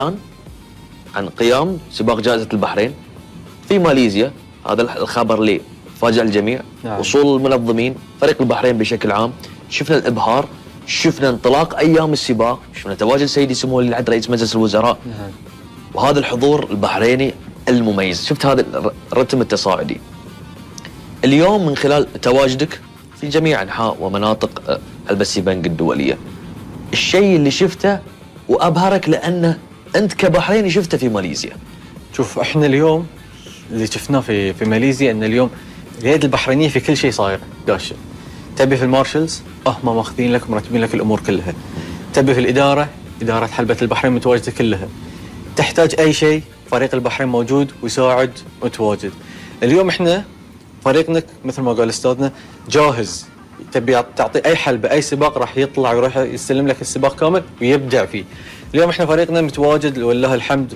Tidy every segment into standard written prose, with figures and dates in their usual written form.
عن قيام سباق جائزة البحرين في ماليزيا. هذا الخبر اللي فاجأ الجميع. نعم. وصول المنظمين، فريق البحرين بشكل عام، شفنا الإبهار، شفنا انطلاق أيام السباق، شفنا تواجد سيدي سمو ولي العهد رئيس مجلس الوزراء. نعم. وهذا الحضور البحريني المميز، شفت هذا الرتم التصاعدي. اليوم من خلال تواجدك في جميع أنحاء ومناطق حلبة سيبنج الدولية، الشيء اللي شفته وأبهرك لأنه أنت كبحريني شفته في ماليزيا. شوف، احنا اليوم اللي شفناه في ماليزيا ان اليوم اليد البحرينيه في كل شيء صاير داشه. تبي في المارشلز هم ماخذين لك مرتبين لك الامور كلها. تبي في الاداره، اداره حلبة البحرين متواجده كلها. تحتاج اي شيء فريق البحرين موجود ويساعد متواجد. اليوم احنا فريقنا مثل ما قال استاذنا جاهز. تبي تعطي اي حلبة اي سباق راح يطلع ويروح يستلم لك السباق كامل ويبدع فيه. اليوم احنا فريقنا متواجد ولله الحمد،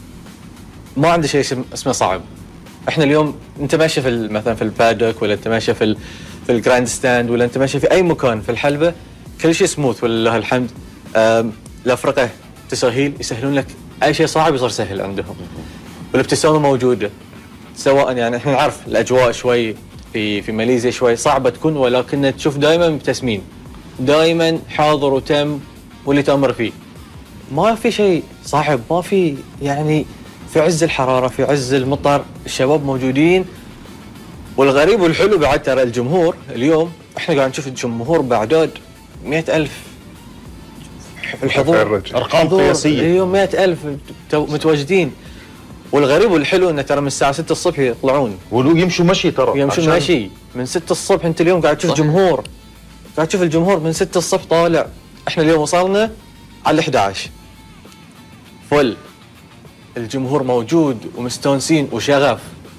ما عنده شيء اسمه صعب. احنا اليوم انت ماشي في مثلا في البادوك، ولا انت ماشي في الجراند ستاند، ولا انت ماشي في اي مكان في الحلبة، كل شيء سموث ولله الحمد. الافرقه تسهيل، يسهلون لك اي شيء صعب يصير سهل عندهم. والابتسامه موجوده، سواء يعني احنا نعرف الاجواء شوي في ماليزيا شوي صعبه تكون، ولكن تشوف دائما مبتسمين، دائما حاضر وتم واللي تامر فيه. ما في شيء صعب، ما في يعني في عز الحراره في عز المطر الشباب موجودين. والغريب والحلو بعد ترى الجمهور اليوم احنا قاعد نشوف الجمهور باعداد 100,000 الحضور، ارقام قياسيه. اليوم 100,000 متواجدين. والغريب والحلو انه ترى من الساعه 6 الصبح يطلعون ويمشوا مشي، ترى يمشوا مشي من 6 الصبح. انت اليوم قاعد تشوف جمهور، قاعد تشوف الجمهور من 6 الصبح طالع. احنا اليوم وصلنا على 11 فل، الجمهور موجود ومستونسين وشغف.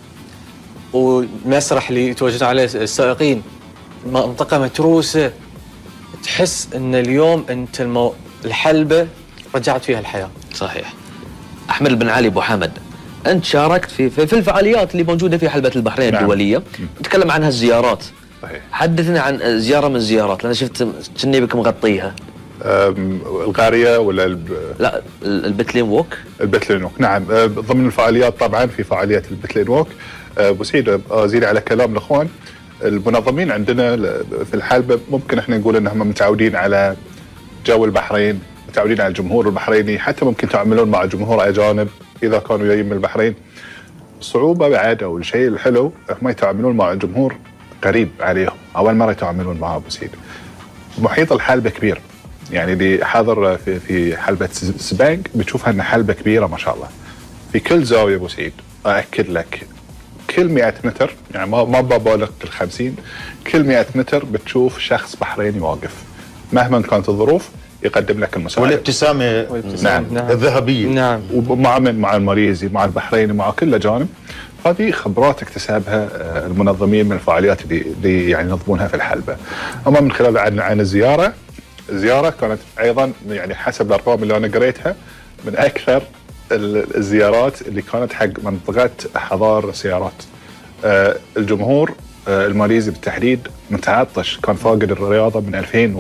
والمسرح اللي يتواجدون عليه السائقين، منطقه متروسه، تحس ان اليوم انت الحلبة رجعت فيها الحياة. صحيح. أحمد بن علي أبو حمد، أنت شاركت في الفعاليات اللي موجودة في حلبة البحرين. نعم. الدولية. نتكلم عنها الزيارات. صحيح. حدثنا عن زيارة من الزيارات، لأن شفت كني بك مغطيها. الغارية ولا لا، البتلين ووك. البتلين ووك، نعم. ضمن الفعاليات طبعا في فعالية البتلين ووك. أبو سعيد، أزيد على كلام الأخوان، المنظمين عندنا في الحلبة ممكن احنا نقول انهم متعودين على جو البحرين، متعودين على الجمهور البحريني، حتى ممكن تعاملون مع جمهور اجانب اذا كانوا جايين من البحرين. الصعوبة بعد او الشيء الحلو هم يتعاملون مع جمهور قريب عليهم، اول مرة يتعاملون معه ابو سعيد. محيط الحلبة كبير، يعني اللي حاضر في حلبة سباق بتشوفها انها حلبة كبيرة ما شاء الله. في كل زاوية ابو سعيد ااكد لك كل 100 متر، يعني ما ببالغ ال50، كل 100 متر بتشوف شخص بحريني واقف مهما كانت الظروف يقدم لك المساعدة. والابتسامة نعم. الذهبية. نعم. مع الماليزي، مع البحريني، مع كل الأجانب. هذه خبرات اكتسبها المنظمين من الفعاليات اللي يعني ينظمونها في الحلبة. أما من خلال عن الزيارة كانت أيضا يعني حسب الأرقام اللي أنا قريتها من أكثر الزيارات اللي كانت حق منطقة حضار سيارات. الجمهور الماليزي بالتحديد متعطش، كان فاقد الرياضة من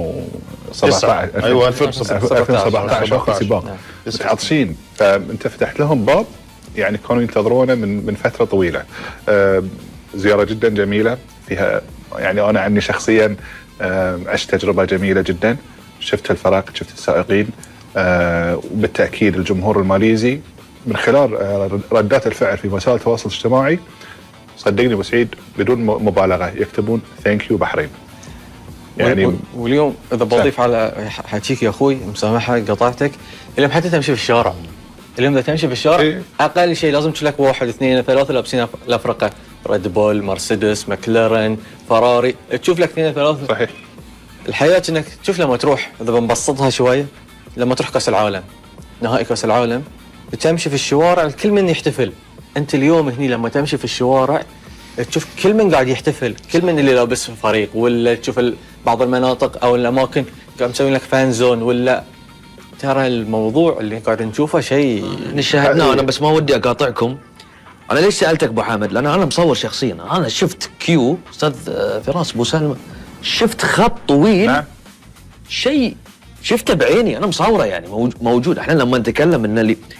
2017. ايوه 2017 اخر سباق. متعطشين، فانت فتحت لهم باب يعني كانوا ينتظرونه من فترة طويلة. زيارة جدا جميلة فيها، يعني انا عني شخصيا عشت تجربة جميلة جدا. شفت الفرق، شفت السائقين، وبالتأكيد الجمهور الماليزي من خلال ردات الفعل في وسائل التواصل الاجتماعي، صدقني ابو سعيد بدون مبالغه يكتبون ثانك يو بحرين. يعني واليوم اذا بضيف على حكيك يا اخوي، مسامحه قطعتك، اليوم حتى تمشي في الشارع، اليوم اذا تمشي في الشارع اقل شيء لازم تشوف لك 1 2 3 لابسين الافرقه، ريد بول، مرسيدس، ماكلارين، فراري، تشوف لك 2 3. صحيح. الحياه انك تشوف لما تروح، اذا بنبسطها شويه، لما تروح كاس العالم، نهائي كاس العالم، بتمشي في الشوارع الكل من يحتفل. انت اليوم هني لما تمشي في الشوارع تشوف كل من قاعد يحتفل، كل من اللي لابس فريق، ولا تشوف بعض المناطق او الاماكن قاعد مسوي لك فان زون، ولا ترى الموضوع اللي قاعد نشوفه شيء نشاهدناه. انا بس ما ودي اقاطعكم. انا ليش سالتك ابو حامد؟ لان انا مصور شخصيا، انا شفت كيو استاذ فراس ابو سلمى، شفت خط طويل. نعم. شيء شفته بعيني، انا مصوره يعني موجود. احنا لما نتكلم ان اللي